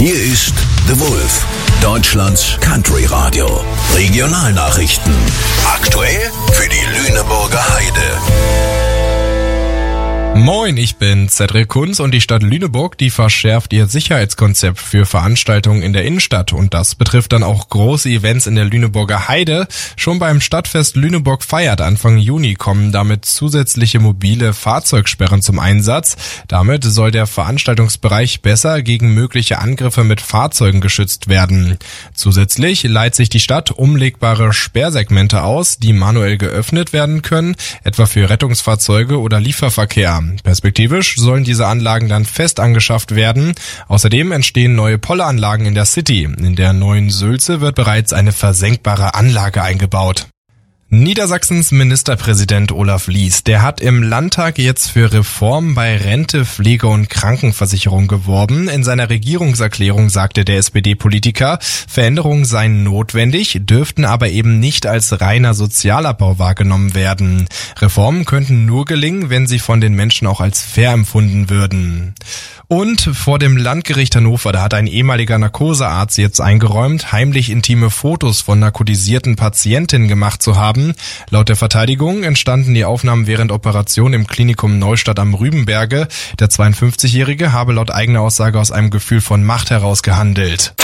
Hier ist The Wolf, Deutschlands Country Radio. Regionalnachrichten. Aktuell für die Lüneburger Heide. Moin, ich bin Cedric Kunz und die Stadt Lüneburg, die verschärft ihr Sicherheitskonzept für Veranstaltungen in der Innenstadt und das betrifft dann auch große Events in der Lüneburger Heide. Schon beim Stadtfest Lüneburg feiert Anfang Juni kommen damit zusätzliche mobile Fahrzeugsperren zum Einsatz. Damit soll der Veranstaltungsbereich besser gegen mögliche Angriffe mit Fahrzeugen geschützt werden. Zusätzlich leiht sich die Stadt umlegbare Sperrsegmente aus, die manuell geöffnet werden können, etwa für Rettungsfahrzeuge oder Lieferverkehr. Perspektivisch sollen diese Anlagen dann fest angeschafft werden. Außerdem entstehen neue Polleranlagen in der City. In der neuen Sülze wird bereits eine versenkbare Anlage eingebaut. Niedersachsens Ministerpräsident Olaf Lies, der hat im Landtag jetzt für Reformen bei Rente, Pflege und Krankenversicherung geworben. In seiner Regierungserklärung sagte der SPD-Politiker, Veränderungen seien notwendig, dürften aber eben nicht als reiner Sozialabbau wahrgenommen werden. Reformen könnten nur gelingen, wenn sie von den Menschen auch als fair empfunden würden. Und vor dem Landgericht Hannover, da hat ein ehemaliger Narkosearzt jetzt eingeräumt, heimlich intime Fotos von narkotisierten Patientinnen gemacht zu haben. Laut der Verteidigung entstanden die Aufnahmen während Operation im Klinikum Neustadt am Rübenberge. Der 52-Jährige habe laut eigener Aussage aus einem Gefühl von Macht heraus gehandelt.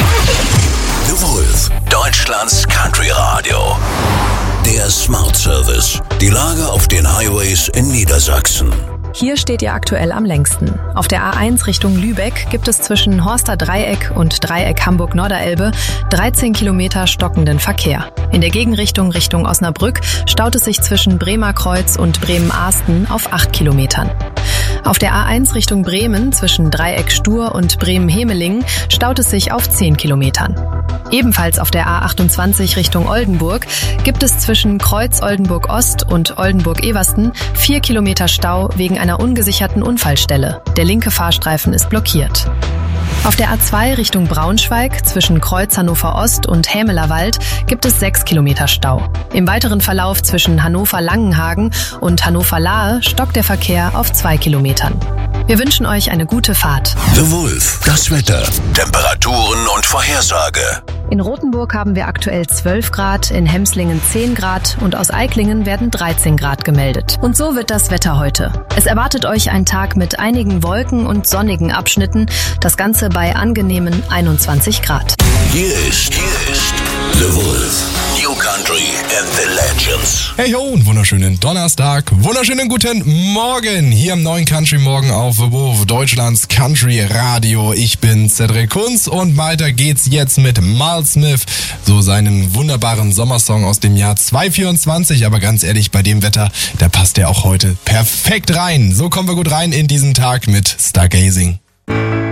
The Wolf, Deutschlands Country Radio. Der Smart Service. Die Lage auf den Highways in Niedersachsen. Hier steht ihr aktuell am längsten. Auf der A1 Richtung Lübeck gibt es zwischen Horster Dreieck und Dreieck Hamburg-Norderelbe 13 Kilometer stockenden Verkehr. In der Gegenrichtung Richtung Osnabrück staut es sich zwischen Bremerkreuz und Bremen-Ahsten auf 8 Kilometern. Auf der A1 Richtung Bremen zwischen Dreieck Stur und Bremen-Hemelingen staut es sich auf 10 Kilometern. Ebenfalls auf der A28 Richtung Oldenburg gibt es zwischen Kreuz Oldenburg-Ost und Oldenburg-Eversten 4 Kilometer Stau wegen einer ungesicherten Unfallstelle. Der linke Fahrstreifen ist blockiert. Auf der A2 Richtung Braunschweig zwischen Kreuz Hannover-Ost und Hämelerwald gibt es 6 Kilometer Stau. Im weiteren Verlauf zwischen Hannover-Langenhagen und Hannover-Lahe stockt der Verkehr auf 2 Kilometern. Wir wünschen euch eine gute Fahrt. The Wolf, das Wetter, Temperaturen und Vorhersage. In Rothenburg haben wir aktuell 12 Grad, in Hemslingen 10 Grad und aus Eicklingen werden 13 Grad gemeldet. Und so wird das Wetter heute. Es erwartet euch ein Tag mit einigen Wolken und sonnigen Abschnitten, das Ganze bei angenehmen 21 Grad. Hier ist The Wolf, New Country and the Legends. Hey ho, und wunderschönen Donnerstag, wunderschönen guten Morgen hier am neuen Country Morgen auf The Wolf, Deutschlands Country Radio. Ich bin Cedric Kunz und weiter geht's jetzt mit Miles Smith, so seinen wunderbaren Sommersong aus dem Jahr 2024, aber ganz ehrlich, bei dem Wetter, da passt der auch heute perfekt rein. So kommen wir gut rein in diesen Tag mit Stargazing.